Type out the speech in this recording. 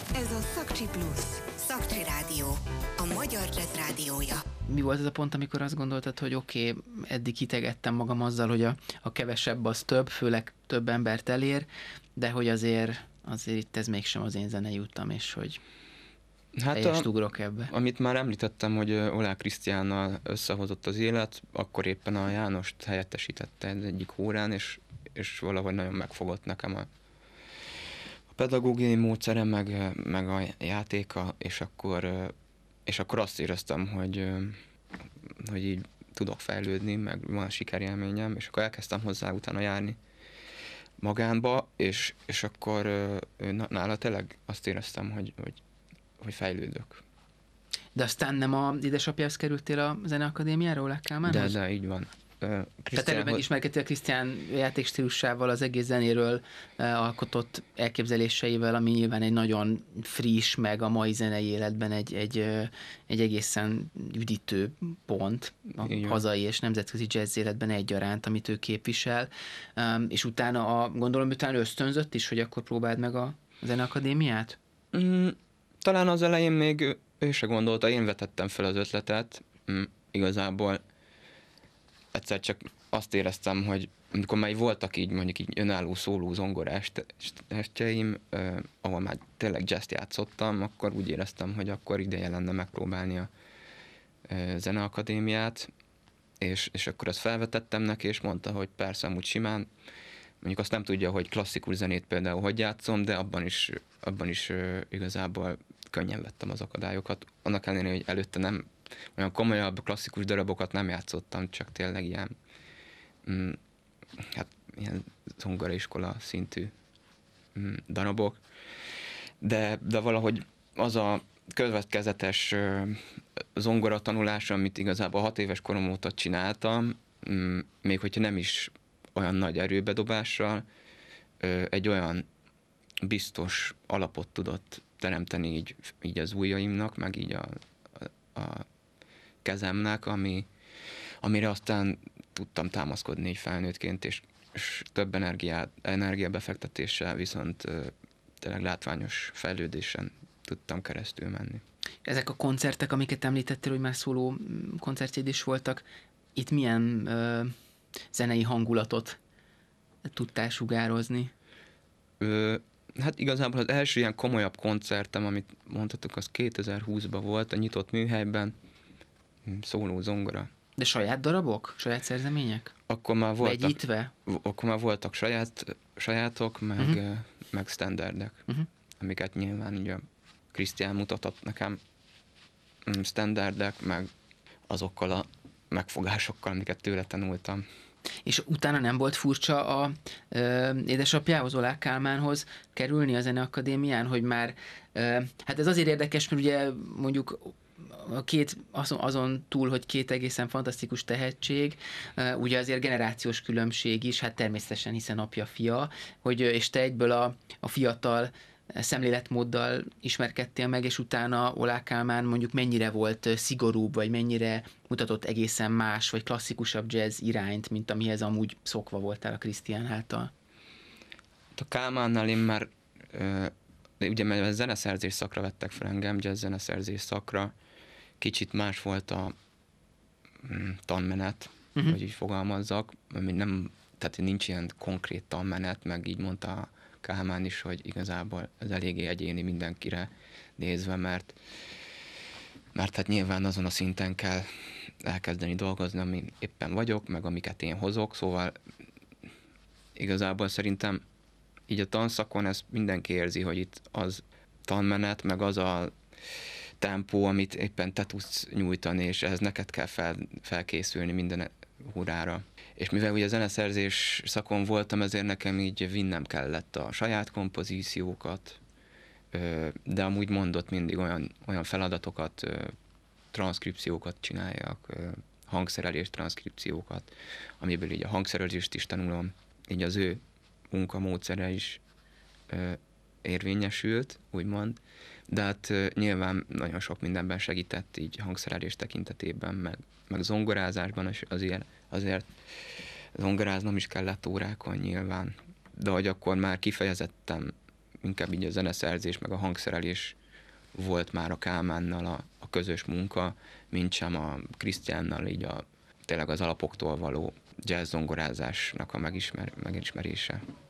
Ez a Szakcsi Plusz, Szakcsi Rádió, a magyar jazz rádiója. Mi volt ez a pont, amikor azt gondoltad, hogy oké, eddig hitegettem magam azzal, hogy a kevesebb az több, főleg több embert elér, de hogy azért itt ez mégsem az én zenei utam, és hogy helyest ugrok ebbe. Amit már említettem, hogy Oláh Krisztiánnal összehozott az élet, akkor éppen a Jánost helyettesítette egyik órán, és valahogy nagyon megfogott nekem a pedagógiai módszere, meg a játéka, és akkor azt éreztem, hogy így tudok fejlődni, meg van sikerélményem, és akkor elkezdtem hozzá utána járni magánba, és akkor nála tényleg azt éreztem, hogy fejlődök. De aztán nem az édesapjához kerültél a Zeneakadémiára, Oláh Kálmánhoz? De így van. Tehát előbb megismerkedtél a Krisztián játékstílusával, az egész zenéről alkotott elképzeléseivel, ami nyilván egy nagyon friss, meg a mai zenei életben egy egészen üdítő pont a hazai és nemzetközi jazz életben egyaránt, amit ő képvisel. És utána gondolom, utána ösztönzött is, hogy akkor próbáld meg a Zeneakadémiát? Talán az elején még ő se gondolta, én vetettem fel az ötletet. Igazából egyszer csak azt éreztem, hogy amikor már voltak így mondjuk így önálló szóló zongorás estjeim, ahol már tényleg jazzt játszottam, akkor úgy éreztem, hogy akkor ideje lenne megpróbálni a Zeneakadémiát, és akkor ezt felvetettem neki, és mondta, hogy persze, amúgy simán. Mondjuk azt nem tudja, hogy klasszikus zenét például hogy játszom, de abban is igazából könnyen vettem az akadályokat. Annak ellenére, hogy előtte nem olyan komolyabb, klasszikus darabokat nem játszottam, csak tényleg ilyen zongoraiskola szintű darabok. De valahogy az a következetes zongoratanulás, amit igazából 6 éves korom óta csináltam, még hogyha nem is olyan nagy erőbedobással, egy olyan biztos alapot tudott teremteni így az ujjaimnak, meg így a kezemnek, amire aztán tudtam támaszkodni így felnőttként, és több energiabefektetéssel viszont tényleg látványos fejlődésen tudtam keresztül menni. Ezek a koncertek, amiket említettél, hogy már szóló koncertjeid is voltak, itt milyen zenei hangulatot tudtál sugározni? Hát igazából az első ilyen komolyabb koncertem, amit mondhatok, az 2020-ban volt, a nyitott műhelyben, szóló zongora. De saját darabok? Saját szerzemények? Akkor már voltak. Vegyítve? Akkor már voltak sajátok, meg standardek, amiket nyilván ugye Krisztián mutatott nekem, standardek, meg azokkal a megfogásokkal, amiket tőle tanultam. És utána nem volt furcsa a édesapjához, Oláh Kálmánhoz kerülni a Zeneakadémián, hogy már, hát ez azért érdekes, mert ugye mondjuk azon túl, hogy két egészen fantasztikus tehetség, ugye azért generációs különbség is, hát természetesen, hiszen apja fia, és te egyből a fiatal szemléletmóddal ismerkedtél meg, és utána Oláh Kálmán mondjuk mennyire volt szigorúbb, vagy mennyire mutatott egészen más, vagy klasszikusabb jazz irányt, mint amihez amúgy szokva voltál a Krisztián által? A Kálmánnál én már, ugye mert a zeneszerzés szakra vettek fel engem, jazz zeneszerzés szakra, kicsit más volt a tanmenet, hogy így fogalmazzak, ami nem, tehát nincs ilyen konkrét tanmenet, meg így mondta Kálmán is, hogy igazából ez eléggé egyéni mindenkire nézve, mert hát nyilván azon a szinten kell elkezdeni dolgozni, ami éppen vagyok, meg amiket én hozok, szóval igazából szerintem így a tanszakon ezt mindenki érzi, hogy itt az tanmenet, meg az a tempó, amit éppen te tudsz nyújtani, és ehhez neked kell felkészülni minden órára. És mivel ugye a zeneszerzés szakon voltam, ezért nekem így vinnem kellett a saját kompozíciókat, de amúgy mondott mindig olyan feladatokat, transzkripciókat csináljak, hangszerelés transzkripciókat, amiből így a hangszerelést is tanulom, így az ő munkamódszere is érvényesült, úgymond, de hát nyilván nagyon sok mindenben segített így hangszerelés tekintetében, meg zongorázásban, és azért zongoráznom is kellett órákon nyilván, de hogy akkor már kifejezetten inkább így a zeneszerzés, meg a hangszerelés volt már a Kálmánnal a közös munka, mint sem a Krisztiánnal így tényleg az alapoktól való jazz zongorázásnak a megismerése.